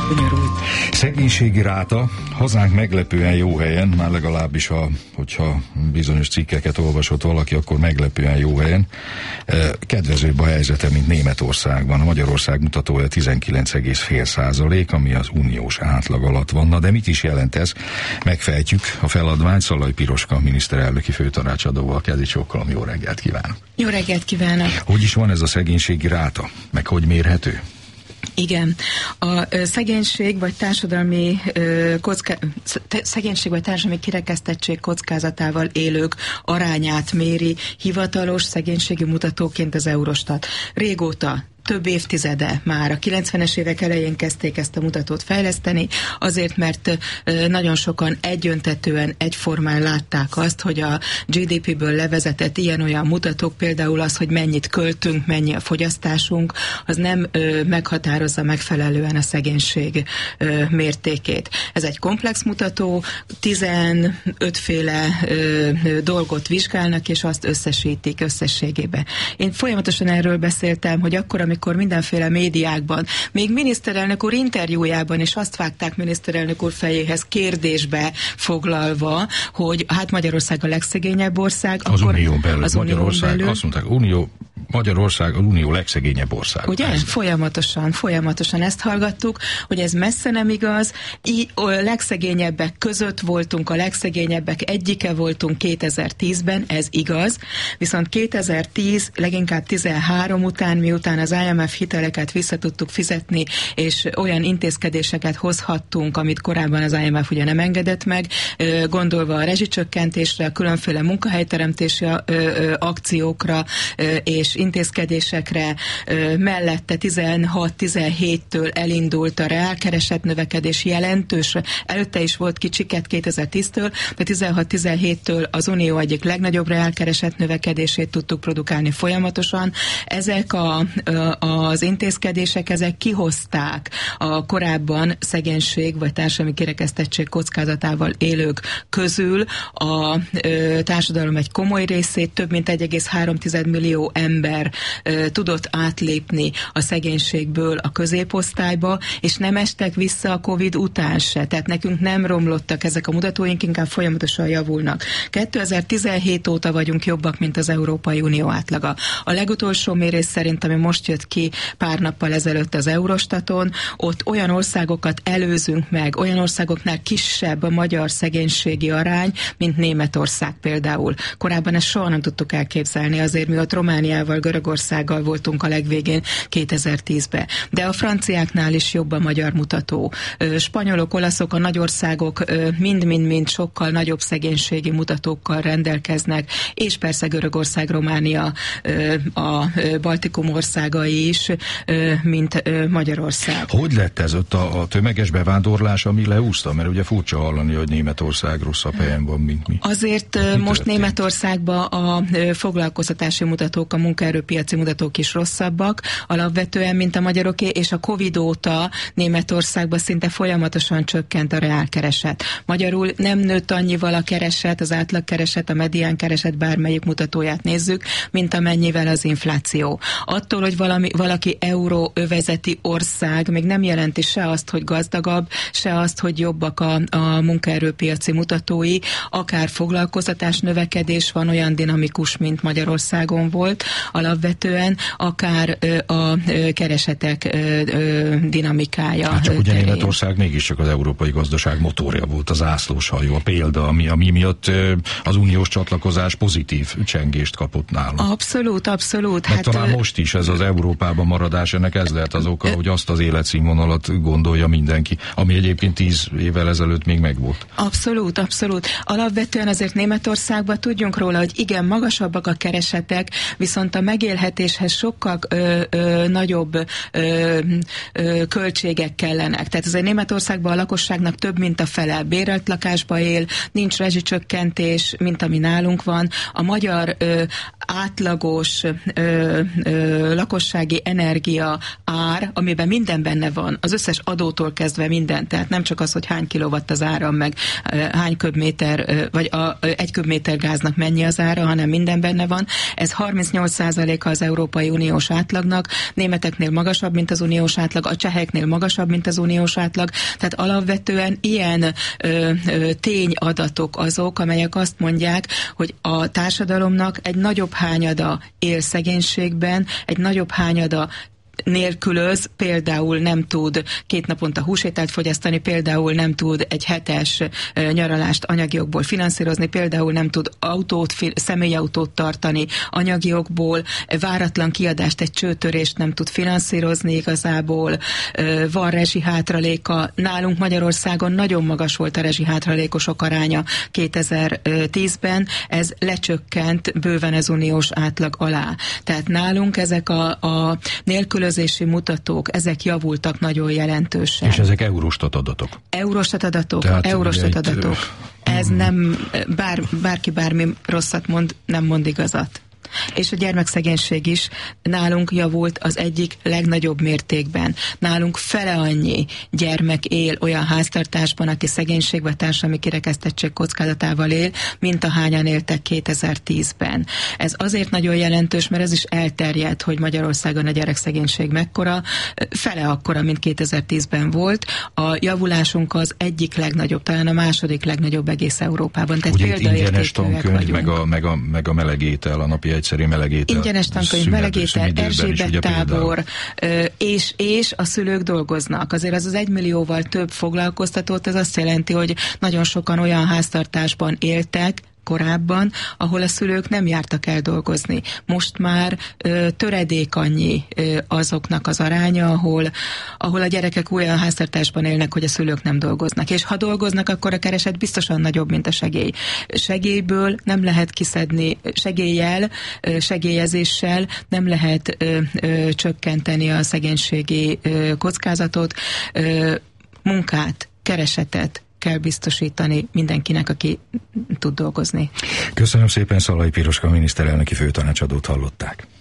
bonyolult. Szegénységi ráta hazánk meglepően jó helyen, már legalábbis hogyha bizonyos cikkeket olvasott valaki, akkor meglepően jó helyen. Kedvezőbb a helyzete, mint Németországban. A Magyarország mutatója 19,5%, ami az uniós átlag alatt van. Na de mit is jelent ez? Megfejtjük a feladványt Szalai Piroska miniszterelnöki főtanácsadóval. Kezdj sokkal, jó reggelt kívánok! Jó reggelt kívánok! Hogy is van ez a szegénységi ráta? Meg hogy mérhető? Igen. A szegénység vagy társadalmi kirekesztettség kockázatával élők arányát méri hivatalos szegénységi mutatóként az Eurostat. Régóta, több évtizede már a 90-es évek elején kezdték ezt a mutatót fejleszteni, azért, mert nagyon sokan egyöntetően, egyformán látták azt, hogy a GDP-ből levezetett ilyen-olyan mutatók, például az, hogy mennyit költünk, mennyi a fogyasztásunk, az nem meghatározza megfelelően a szegénység mértékét. Ez egy komplex mutató, 15 féle dolgot vizsgálnak, és azt összesítik összességébe. Én folyamatosan erről beszéltem, hogy akkor, amikor mindenféle médiákban, még miniszterelnök úr interjújában is azt vágták miniszterelnök úr fejéhez kérdésbe foglalva, hogy hát Magyarország a legszegényebb ország. Az akkor unión belül. Az Magyarország, belül. azt mondták, Magyarország az unió legszegényebb ország. Ugye? Folyamatosan ezt hallgattuk, hogy ez messze nem igaz. A legszegényebbek között voltunk, a legszegényebbek egyike voltunk 2010-ben, ez igaz. Viszont 2010, leginkább 13 után, miután az IMF hiteleket vissza tudtuk fizetni, és olyan intézkedéseket hozhattunk, amit korábban az IMF ugye nem engedett meg, gondolva a rezsicsökkentésre, a különféle munkahelyteremtési akciókra és intézkedésekre, mellette 16-17-től elindult a reálkereslet növekedés jelentős, előtte is volt kicsiket 2010-től, de 16-17-től az Unió egyik legnagyobb reálkereslet növekedését tudtuk produkálni folyamatosan. Ezek az intézkedések, ezek kihozták a korábban szegénység vagy társadalmi kirekesztettség kockázatával élők közül a társadalom egy komoly részét, több mint 1,3 millió ember tudott átlépni a szegénységből a középosztályba, és nem estek vissza a Covid után se. Tehát nekünk nem romlottak ezek a mutatóink, inkább folyamatosan javulnak. 2017 óta vagyunk jobbak, mint az Európai Unió átlaga. A legutolsó mérés szerint, ami most jött ki pár nappal ezelőtt az Eurostaton, ott olyan országokat előzünk meg, olyan országoknál kisebb a magyar szegénységi arány, mint Németország például. Korábban ezt soha nem tudtuk elképzelni, azért mi ott Romániával, Görögországgal voltunk a legvégén 2010-ben. De a franciáknál is jobb a magyar mutató. Spanyolok, olaszok, a nagy országok mind sokkal nagyobb szegénységi mutatókkal rendelkeznek, és persze Görögország, Románia, a Baltikum országai is, mint Magyarország. Hogy lett ez ott a tömeges bevándorlás, ami leúszta? Mert ugye furcsa hallani, hogy Németország rosszabb helyen van, mint mi. Azért most Németországban a foglalkoztatási mutatók, a munkaerőpiaci mutatók is rosszabbak, alapvetően, mint a magyaroké, és a Covid óta Németországban szinte folyamatosan csökkent a reálkereset. Magyarul nem nőtt annyival a kereset, az átlagkereset, a mediánkereset, bármelyik mutatóját nézzük, mint amennyivel az infláció. Attól, hogy valaki euróövezeti ország, még nem jelenti se azt, hogy gazdagabb, se azt, hogy jobbak a munkaerőpiaci mutatói, akár foglalkoztatás növekedés van olyan dinamikus, mint Magyarországon volt alapvetően, akár a keresetek dinamikája. Hát csak ugye Németország mégiscsak az európai gazdaság motorja volt, az zászlóshajó, a példa, ami miatt az uniós csatlakozás pozitív csengést kapott nálunk. Abszolút. Hát talán most is ez az Európában maradás, ennek ez lehet az oka, hogy azt az életszínvonalat gondolja mindenki, ami egyébként 10 évvel ezelőtt még megvolt. Abszolút. Alapvetően azért Németországban tudjunk róla, hogy igen, magasabbak a keresetek, viszont a megélhetéshez sokkal nagyobb költségek kellenek. Tehát azért Németországban a lakosságnak több mint a fele bérelt lakásba él, nincs rezsicsökkentés, mint ami nálunk van. A magyar átlagos lakossági energia ár, amiben minden benne van, az összes adótól kezdve minden, tehát nem csak az, hogy hány kilowatt az áram, meg hány köbméter, vagy egy köbméter gáznak mennyi az ára, hanem minden benne van. Ez 38% 10%-a az Európai Uniós átlagnak, németeknél magasabb, mint az uniós átlag, a cseheknél magasabb, mint az uniós átlag, tehát alapvetően ilyen tényadatok azok, amelyek azt mondják, hogy a társadalomnak egy nagyobb hányada él szegénységben, egy nagyobb hányada nélkülöz, például nem tud 2 naponta húsételt fogyasztani, például nem tud egy hetes nyaralást anyagi okból finanszírozni, például nem tud személyautót tartani anyagi okból, váratlan kiadást, egy csőtörést nem tud finanszírozni igazából, van rezsihátraléka. Nálunk Magyarországon nagyon magas volt a rezsihátralékosok aránya 2010-ben, ez lecsökkent bőven az uniós átlag alá. Tehát nálunk ezek a nélkülözési mutatók, ezek javultak nagyon jelentősen. És ezek Eurostat adatok? Eurostat adatok. Ez nem, bárki bármi rosszat mond, nem mond igazat. És a gyermekszegénység is nálunk javult az egyik legnagyobb mértékben. Nálunk fele annyi gyermek él olyan háztartásban, aki szegénységbe, társadalmi kirekesztettség kockázatával él, mint ahányan éltek 2010-ben. Ez azért nagyon jelentős, mert ez is elterjedt, hogy Magyarországon a gyerekszegénység mekkora, fele akkora, mint 2010-ben volt. A javulásunk az egyik legnagyobb, talán a második legnagyobb egész Európában. Tehát ugye ingyenes tankönyv, meg a melegétel, a napi egyszerű melegétel. Ingyenes tankönyv, melegétel, Erzsébet tábor, és a szülők dolgoznak. Azért az 1 millióval több foglalkoztatott, ez azt jelenti, hogy nagyon sokan olyan háztartásban éltek korábban, ahol a szülők nem jártak el dolgozni. Most már töredék annyi azoknak az aránya, ahol a gyerekek olyan háztartásban élnek, hogy a szülők nem dolgoznak. És ha dolgoznak, akkor a kereset biztosan nagyobb, mint a segély. Segélyből nem lehet kiszedni, segélyezéssel nem lehet csökkenteni a szegénységi kockázatot, munkát, keresetet kell biztosítani mindenkinek, aki tud dolgozni. Köszönöm szépen, Szalai Piroska miniszterelnöki főtanácsadót hallották.